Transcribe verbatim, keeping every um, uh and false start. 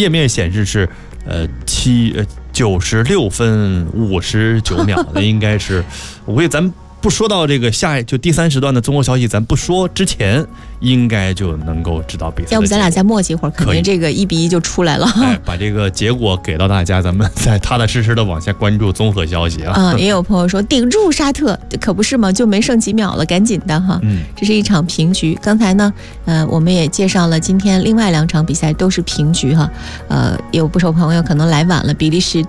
页面显示是呃七呃九十六分五十九秒的，应该是我估计咱们不说到这个下就第三时段的综合消息，咱不说之前，应该就能够知道比赛。 要不咱俩再磨叽一会儿，肯定这个一比一就出来了。 哎，把这个结果给到大家，咱们再踏踏实实的往下关注综合消息啊。 嗯，也有朋友说顶住沙特，可不是嘛，就没剩几秒了，赶紧的哈。 嗯， 这是一场平局。刚才呢，呃，我们也介绍了今天另外两场比赛都是平局哈。呃，有不少朋友可能来晚了，比利时对